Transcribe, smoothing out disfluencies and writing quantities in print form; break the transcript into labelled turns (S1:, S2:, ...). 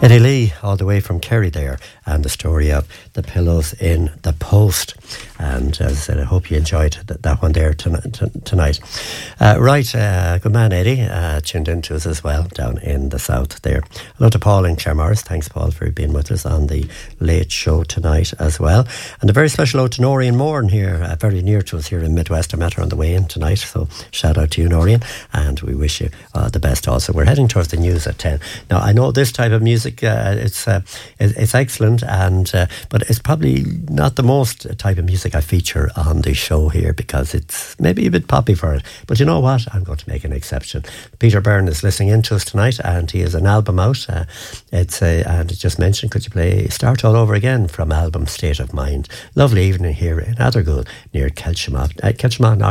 S1: Eddie Lee, all the way from Kerry there, and the story of the pillows in the post. And as I said, I hope you enjoyed that one there tonight. Good man, Eddie, tuned in to us as well down in the south there. Hello to Paul in Claremorris. Thanks, Paul, for being with us on the late show tonight as well. And a very special hello to Noreen Moran here, very near to us here in Midwest. I met her on the way in tonight, so shout out to you, Noreen, and we wish you the best also. We're heading towards the news at 10. Now, I know this type of music, it's excellent, but it's probably not the most type of music I feature on the show here because it's maybe a bit poppy for it. But you know what? I'm going to make an exception. Peter Byrne is listening in to us tonight, and he has an album out. And it just mentioned, could you play Start All Over Again from album State of Mind? Lovely evening here in Athergool near Kelshima,